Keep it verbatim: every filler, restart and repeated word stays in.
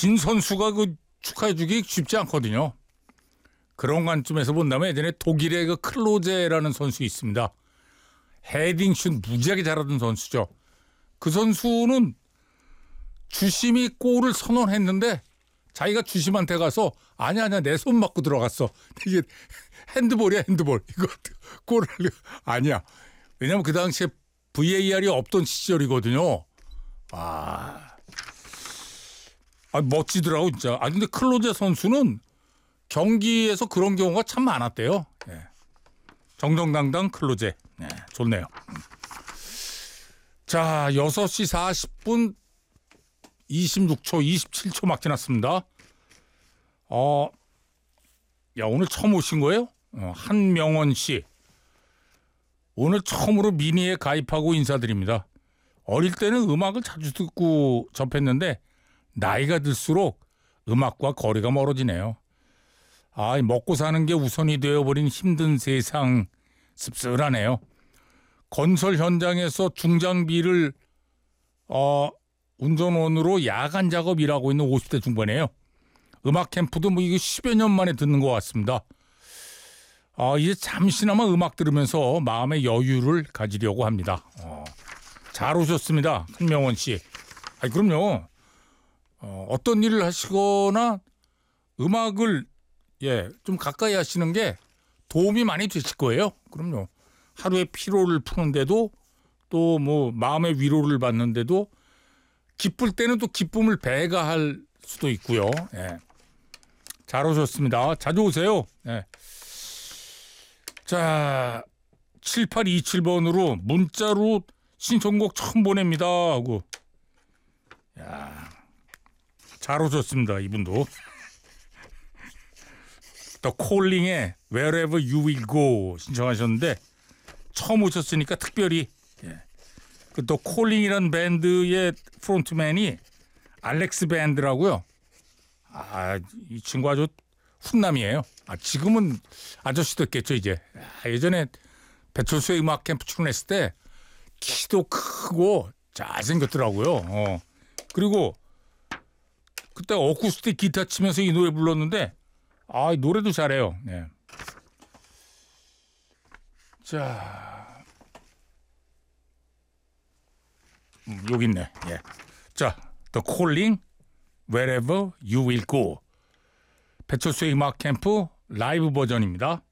진 선수가 그 축하해주기 쉽지 않거든요. 그런 관점에서 본다면 예전에 독일의 그 클로제라는 선수 있습니다. 헤딩슛 무지하게 잘하던 선수죠. 그 선수는 주심이 골을 선언했는데 자기가 주심한테 가서 아니야 아니야 내 손 맞고 들어갔어. 이게 핸드볼이야 핸드볼. 이거 골을 아니야. 왜냐하면 그 당시에 브이에이알이 없던 시절이거든요. 아, 아 멋지더라고 진짜. 아 근데 클로제 선수는 경기에서 그런 경우가 참 많았대요. 네. 정정당당 클로제. 네, 좋네요. 자, 여섯 시 사십 분 이십육 초, 이십칠 초 막 지났습니다. 어, 야, 오늘 처음 오신 거예요? 어, 한명원 씨. 오늘 처음으로 미니에 가입하고 인사드립니다. 어릴 때는 음악을 자주 듣고 접했는데 나이가 들수록 음악과 거리가 멀어지네요. 아, 먹고 사는 게 우선이 되어버린 힘든 세상 씁쓸하네요. 건설 현장에서 중장비를 어, 운전원으로 야간 작업 일하고 있는 오십 대 중반이에요. 음악 캠프도 뭐 이게 십여 년 만에 듣는 것 같습니다. 아, 이제 잠시나마 음악 들으면서 마음의 여유를 가지려고 합니다. 어, 잘 오셨습니다. 한명원 씨. 아니, 그럼요. 어, 어떤 일을 하시거나 음악을 예, 좀 가까이 하시는 게 도움이 많이 되실 거예요. 그럼요. 하루의 피로를 푸는데도 또 뭐 마음의 위로를 받는데도 기쁠 때는 또 기쁨을 배가할 수도 있고요. 예. 잘 오셨습니다. 자주 오세요. 예. 자, 칠팔이칠 번으로 문자로 신청곡 처음 보냅니다 하고. 야, 잘 오셨습니다. 이분도. 더 콜링의 Wherever You Will Go 신청하셨는데 처음 오셨으니까 특별히 예. 그 더 콜링이라는 밴드의 프론트맨이 알렉스 밴드라고요. 아, 이 친구 아주 훈남이에요. 아, 지금은 아저씨 됐겠죠 이제. 아, 예전에 배철수의 음악 캠프 출연했을 때 키도 크고 잘생겼더라고요. 어. 그리고 그때 어쿠스틱 기타 치면서 이 노래 불렀는데 아, 노래도 잘해요. 네. 자, 음, 여기 있네. 예. 자, The Calling, Wherever You Will Go. 배철수의 음악 캠프 라이브 버전입니다.